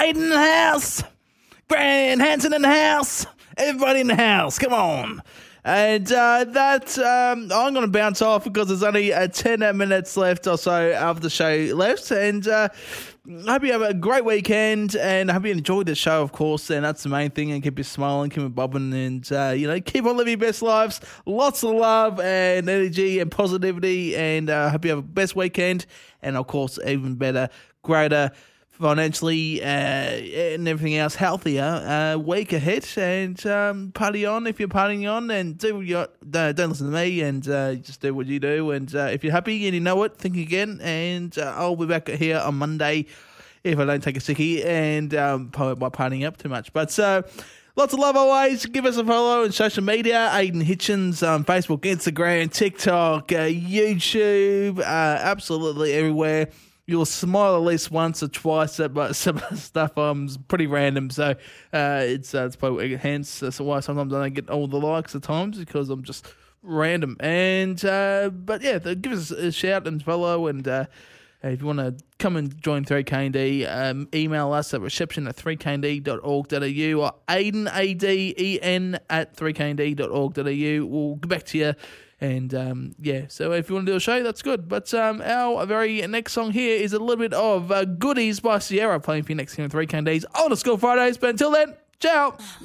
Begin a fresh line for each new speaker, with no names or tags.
Aiden in the house. Grant Hansen in the house. Everybody in the house. Come on. And I'm going to bounce off because there's only 10 minutes left or so of the show left. And I hope you have a great weekend, and I hope you enjoyed the show, of course. And that's the main thing. And keep you smiling, keep you bobbing, and, keep on living your best lives. Lots of love and energy and positivity. And I hope you have a best weekend. And, of course, even better, greater, financially and everything else, healthier week ahead, and party on if you're partying on, and don't listen to me, and just do what you do, and if you're happy and you know it, think again, and I'll be back here on Monday if I don't take a sickie and by partying up too much, but lots of love always. Give us a follow on social media. Aiden Hitchens on Facebook, Instagram, TikTok, YouTube, absolutely everywhere. You'll smile at least once or twice at some stuff. Pretty random, so it's probably hence that's why sometimes I don't get all the likes at times, because I'm just random. And but yeah, give us a shout and follow, and if you want to come and join 3KND, email us at reception@3knd.org.au or Aiden, ADEN, at 3knd.org.au. We'll get back to you. And, so if you want to do a show, that's good. But our very next song here is a little bit of Goodies by Sierra, playing for you next here on 3KND's Old School Fridays. But until then, ciao.